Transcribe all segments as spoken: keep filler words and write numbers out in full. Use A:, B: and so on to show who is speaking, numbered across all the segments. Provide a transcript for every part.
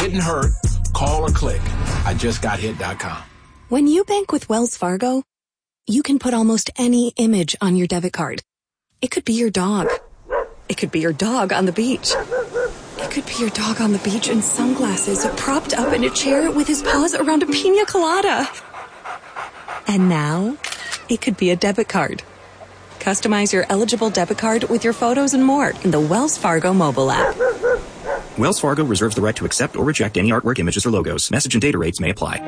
A: getting hurt, call or click I just got hit dot com.
B: When you bank with Wells Fargo, you can put almost any image on your debit card. It could be your dog. It could be your dog on the beach. It could be your dog on the beach in sunglasses, propped up in a chair with his paws around a pina colada. And now, it could be a debit card. Customize your eligible debit card with your photos and more in the Wells Fargo mobile app.
C: Wells Fargo reserves the right to accept or reject any artwork, images, or logos. Message and data rates may apply.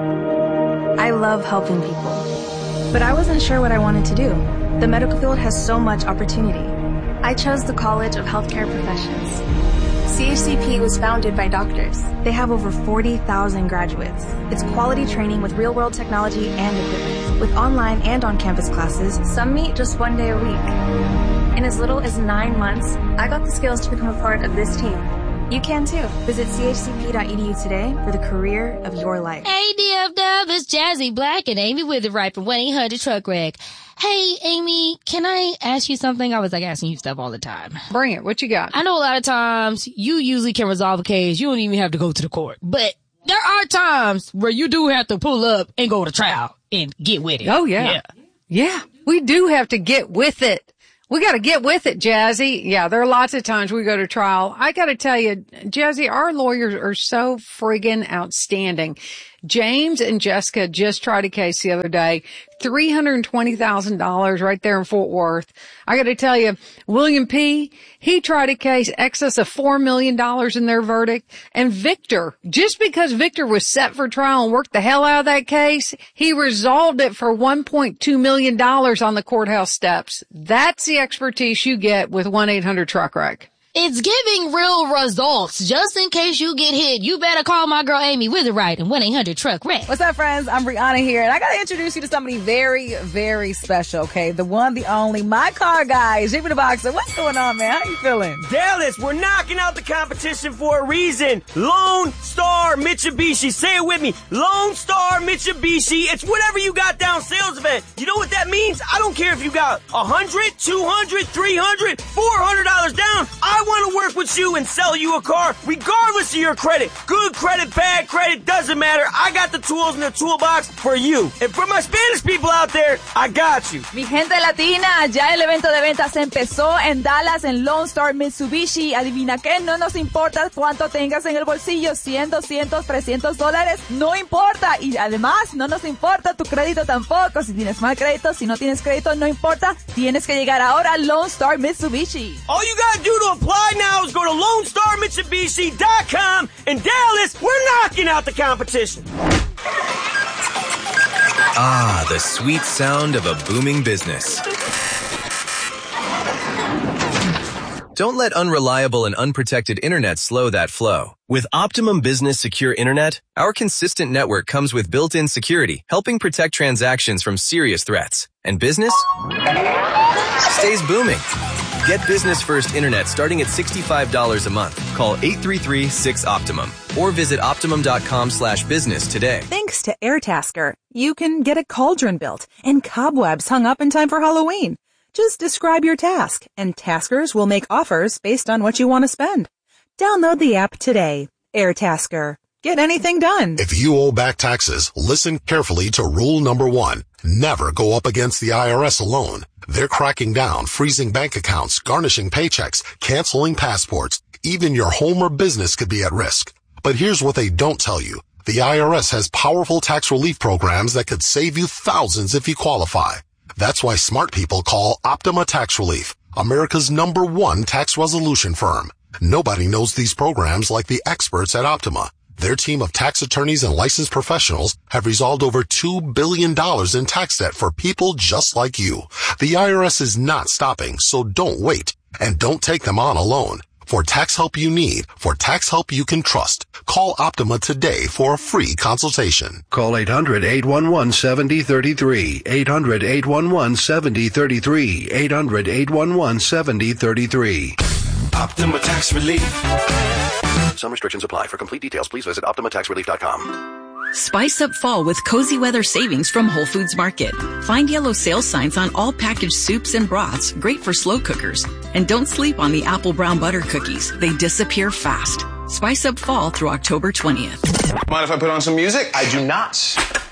D: I love helping people, but I wasn't sure what I wanted to do. The medical field has so much opportunity. I chose the College of Healthcare Professions. C H C P was founded by doctors. They have over forty thousand graduates. It's quality training with real-world technology and equipment. With online and on-campus classes, some meet just one day a week. In as little as nine months, I got the skills to become a part of this team. You can too. Visit c h c p dot e d u today for the career of your life.
E: Hey, D F W, it's Jazzy Black and Amy Witherright from one eight hundred truck wreck. Hey, Amy, can I ask you something? I was like asking you stuff all the time.
F: Bring it. What you got?
E: I know a lot of times you usually can resolve a case. You don't even have to go to the court. But there are times where you do have to pull up and go to trial and get with it.
F: Oh, yeah. Yeah, yeah, we do have to get with it. We got to get with it, Jazzy. Yeah, there are lots of times we go to trial. I got to tell you, Jazzy, our lawyers are so friggin' outstanding. James and Jessica just tried a case the other day, three hundred twenty thousand dollars right there in Fort Worth. I got to tell you, William P., he tried a case excess of four million dollars in their verdict. And Victor, just because Victor was set for trial and worked the hell out of that case, he resolved it for one point two million dollars on the courthouse steps. That's the expertise you get with one eight hundred truck wreck.
E: It's giving real results. Just in case you get hit, you better call my girl Amy Witherright and one eight hundred truck wreck.
G: What's up, friends? I'm Brianna here, and I gotta introduce you to somebody very, very special, okay? The one, the only, my car guy, Jimmy the Boxer. What's going on, man? How you feeling?
H: Dallas, we're knocking out the competition for a reason. Lone Star Mitsubishi. Say it with me. Lone Star Mitsubishi. It's whatever you got down sales event. You know what that means? I don't care if you got one hundred, two hundred, three hundred, four hundred dollars down. I I want to work with you and sell you a car regardless of your credit. Good credit, bad credit, doesn't matter. I got the tools in the toolbox for you. And for my Spanish people out there, I got you.
G: Mi gente latina, ya el evento de ventas empezó en Dallas en Lone Star Mitsubishi. Adivina qué, no nos importa cuánto tengas en el bolsillo, cien, doscientos, trescientos dólares, no importa. Y además, no nos importa tu crédito tampoco. Si tienes mal crédito, si no tienes crédito, no importa. Tienes que llegar ahora a Lone Star Mitsubishi.
H: All you gotta do to apply now is go to lone star mitsubishi dot com. In Dallas, we're knocking out the competition.
I: Ah, the sweet sound of a booming business. Don't let unreliable and unprotected internet slow that flow. With Optimum Business Secure Internet, our consistent network comes with built-in security, helping protect transactions from serious threats. And business stays booming. Get business-first internet starting at sixty-five dollars a month. Call eight three three, six, Optimum or visit optimum.com slash business today.
J: Thanks to Airtasker, you can get a cauldron built and cobwebs hung up in time for Halloween. Just describe your task, and taskers will make offers based on what you want to spend. Download the app today. Airtasker. Get anything done.
K: If you owe back taxes, listen carefully to rule number one. Never go up against the I R S alone. They're cracking down, freezing bank accounts, garnishing paychecks, canceling passports. Even your home or business could be at risk. But here's what they don't tell you. The I R S has powerful tax relief programs that could save you thousands if you qualify. That's why smart people call Optima Tax Relief, America's number one tax resolution firm. Nobody knows these programs like the experts at Optima. Their team of tax attorneys and licensed professionals have resolved over two billion dollars in tax debt for people just like you. The I R S is not stopping, so don't wait. And don't take them on alone. For tax help you need, for tax help you can trust, call Optima today for a free consultation.
L: Call eight hundred, eight one one, seven zero three three, eight hundred, eight one one, seven zero three three, eight hundred, eight one one, seven zero three three.
M: Optima Tax Relief.
N: Some restrictions apply. For complete details, please visit optima tax relief dot com.
O: Spice up fall with cozy weather savings from Whole Foods Market. Find yellow sale signs on all packaged soups and broths, great for slow cookers. And don't sleep on the apple brown butter cookies. They disappear fast. Spice up fall through October twentieth.
P: Mind if I put on some music? I do not.